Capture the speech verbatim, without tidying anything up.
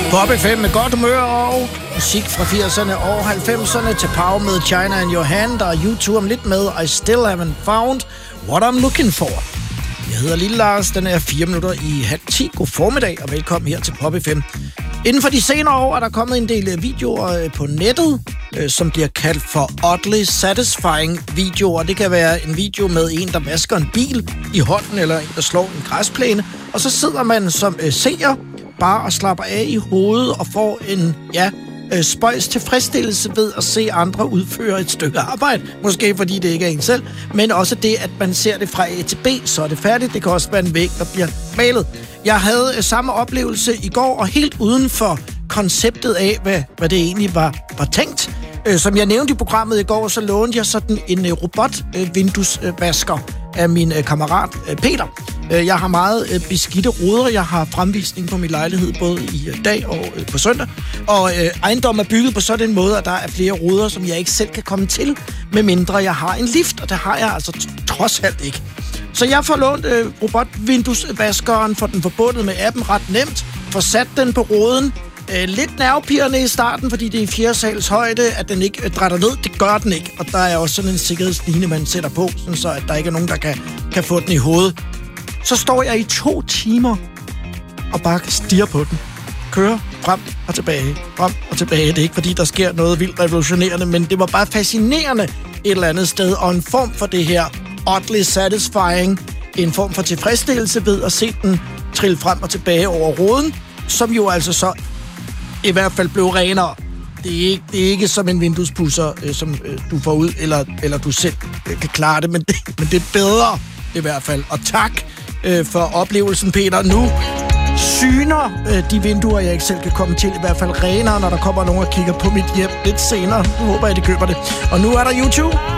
Pop F M med godt humør og musik fra firserne og halvfemserne til Power med China in Your Hand og U to om lidt med I Still Haven't Found What I'm Looking For. Jeg hedder Lille Lars, den er fire minutter i halv ti. God formiddag og velkommen her til Pop F M. Inden for de senere år er der kommet en del videoer på nettet, som bliver kaldt for oddly satisfying videoer. Det kan være en video med en, der vasker en bil i hånden, eller en, der slår en græsplæne. Og så sidder man som seer bare og slapper af i hovedet og får en, ja, spøjs tilfredsstillelse ved at se andre udføre et stykke arbejde. Måske fordi det ikke er en selv, men også det, at man ser det fra A til B, så er det færdigt. Det kan også være en væg, der bliver malet. Jeg havde samme oplevelse i går, og helt uden for konceptet af, hvad, hvad det egentlig var, var tænkt. Som jeg nævnte i programmet i går, så lånte jeg sådan en robot-vinduesvasker af min kammerat Peter. Jeg har meget beskidte ruder. Jeg har fremvisning på min lejlighed både i dag og på søndag. Og ejendommen er bygget på sådan en måde, at der er flere ruder, som jeg ikke selv kan komme til, medmindre jeg har en lift, og det har jeg altså trods alt ikke. Så jeg får lånt øh, robotvinduesvaskeren, får den forbundet med appen ret nemt, får sat den på ruden. Øh, lidt nervepirrende i starten, fordi det er i fjerde sals højde, at den ikke øh, drætter ned. Det gør den ikke, og der er også sådan en sikkerhedsline, man sætter på, sådan så at der ikke er nogen, der kan, kan få den i hovedet. Så står jeg i to timer og bare stirrer på den. Kører frem og tilbage, frem og tilbage. Det er ikke, fordi der sker noget vildt revolutionerende, men det var bare fascinerende et eller andet sted, og en form for det her oddly satisfying, en form for tilfredsstillelse ved at se den trille frem og tilbage over ruden, som jo altså så i hvert fald blev renere. Det er ikke, det er ikke som en vinduespusser, øh, som øh, du får ud, eller, eller du selv øh, kan klare det, men det, men det er bedre i hvert fald. Og tak øh, for oplevelsen, Peter. Nu syner øh, de vinduer, jeg ikke selv kan komme til, i hvert fald renere, når der kommer nogen og kigger på mit hjem lidt senere. Nu håber jeg, de køber det. Og nu er der YouTube.